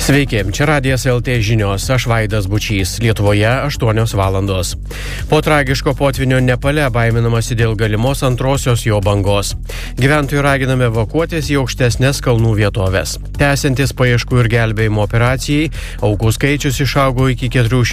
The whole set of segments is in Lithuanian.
Sveiki, čia Radijas LT žinios, aš Vaidas Bučys, Lietuvoje 8 valandos. Po tragiško potvynio Nepale baiminamasi dėl galimos antrosios jo bangos. Gyventojų raginami evakuotis į aukštesnės kalnų vietovės. Tęsiantis paieškų ir gelbėjimo operacijai, aukų skaičius išaugo iki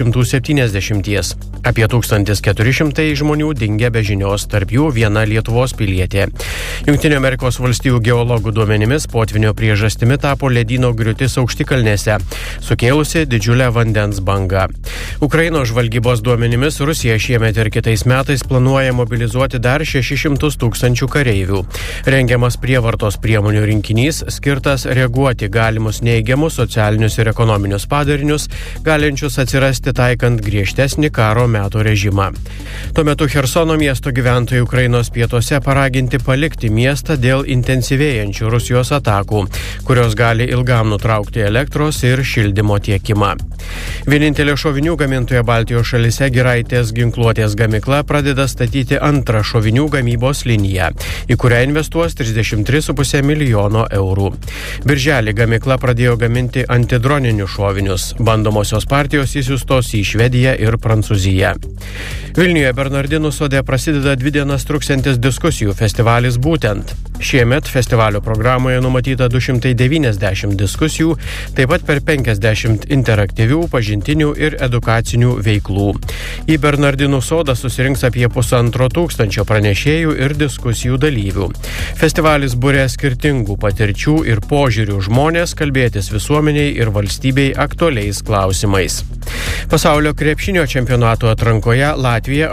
470. Apie 1400 žmonių dingė be žinios, tarp jų viena Lietuvos pilietė. Jungtinių Amerikos valstijų geologų duomenimis potvynio priežastimi tapo ledyno griūtis aukštikalnėse, sukėlusi didžiulę vandens bangą. Ukrainos žvalgybos duomenimis Rusija šiemet ir kitais metais planuoja mobilizuoti dar 600 000 kareivių. Rengiamas prievartos priemonių rinkinys skirtas reaguoti galimus neigiamus socialinius ir ekonominius padarinius, galinčius atsirasti taikant griežtesnį karo metų režimą. Tuo metu Chersono miesto gyventojai Ukrainos pietuose paraginti palikti miestą dėl intensyvėjančių Rusijos atakų, kurios gali ilgam nutraukti elektros ir šildymo tiekimą. Vienintelė šovinių gamintoja Baltijos šalyse Giraitės ginkluotės gamykla pradeda statyti antrą šovinių gamybos liniją, į kurią investuos 33,5 milijono eurų. Birželį gamykla pradėjo gaminti antidroninius šovinius. Bandomosios partijos įsiųstos į Švediją ir Prancūziją. Vilniuje Bernardinų sode prasideda 2 dienas truksiantis diskusijų festivalis Būtent. Šiemet festivalio programoje numatyta 290 diskusijų, taip pat per 50 interaktyvių, pažintinių ir edukacinių veiklų. Į Bernardinų sodą susirinks apie 1500 pranešėjų ir diskusijų dalyvių. Festivalis buria skirtingų patirčių ir požiūrių žmonės kalbėtis visuomeniai ir valstybei aktualiais klausimais. Pasaulio krepšinio čempionato atrankoje Latvija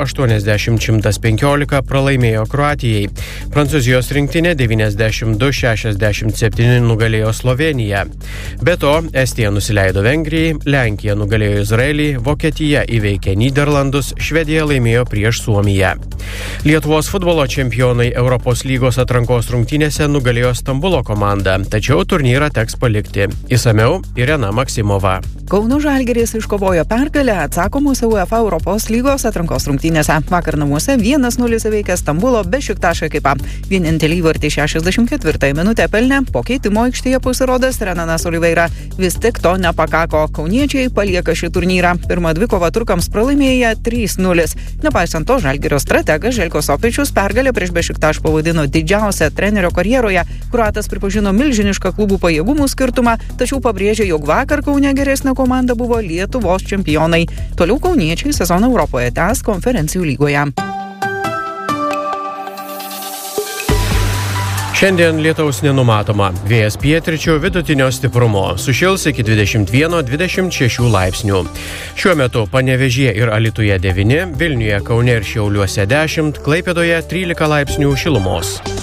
80-115 pralaimėjo Kroatijai. Prancūzijos rinktinė 92-67 nugalėjo Sloveniją. Be to, Estija nusileido Vengrijai, Lenkija nugalėjo Izraelį, Vokietija įveikė Nyderlandus, Švedija laimėjo prieš Suomiją. Lietuvos futbolo čempionai Europos lygos atrankos rungtynėse nugalėjo Stambulo komandą, tačiau turnyrą teks palikti. Išsamiau Irena Maksimova. Kauno Žalgiris iškovojo pergalę atsakomose UEFA Europos lygos atrankos rungtynėse. Vakar namuose 1-0 įveikė Stambulo Bešiktaš ekipą. Vienintelį įvartį 64 minutę pelnė po keitimo aikštėje pasirodęs Renanas Oliveira. Vis tik to nepakako. Kauniečiai palieka šį turnyrą. Pirmą dvikovą turkams pralaimėję 3-0. Nepaisant to, Žalgirio strategas Željko Sopičius pergalę prieš Bešiktaš pavadino didžiausią trenerio karjeroje. Kroatas pripažino milžinišką klubų pajėgumų skirtumą, tačiau pabrėžė, jog vakar Kaune geresnė komanda buvo Lietuvos čempionai. Toliau kauniečiai sezoną Europoje tęs konferencijų lygoje. Šiandien lietaus nenumatoma. Vėjas pietryčių vidutinio stiprumo. Sušils iki 21-26 laipsnių. Šiuo metu Panevėžyje ir Alytuje 9, Vilniuje, Kaune ir Šiauliuose 10, Klaipėdoje 13 laipsnių šilumos.